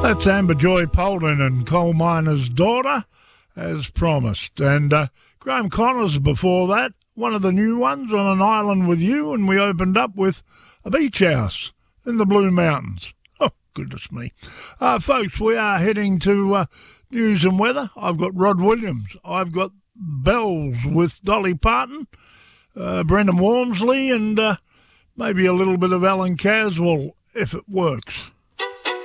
That's Amber Joy Polden and Coal Miner's Daughter, as promised. And Graham Connors before that, one of the new ones, On an Island with You, and we opened up with A Beach House in the Blue Mountains. Oh, goodness me. Folks, we are heading to news and weather. I've got Rod Williams. I've got Bells with Dolly Parton, Brendan Walmsley, and maybe a little bit of Alan Caswell, if it works.